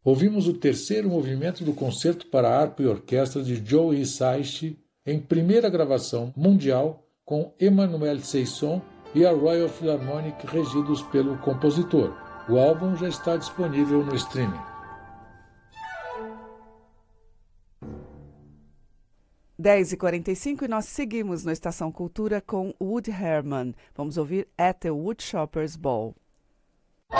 Ouvimos o terceiro movimento do concerto para harpa e orquestra de Joe Hisaishi, em primeira gravação mundial, com Emmanuel Seisson e a Royal Philharmonic, regidos pelo compositor. O álbum já está disponível no streaming. 10h45 e nós seguimos na Estação Cultura com Woody Herman. Vamos ouvir At the Woodshopper's Ball.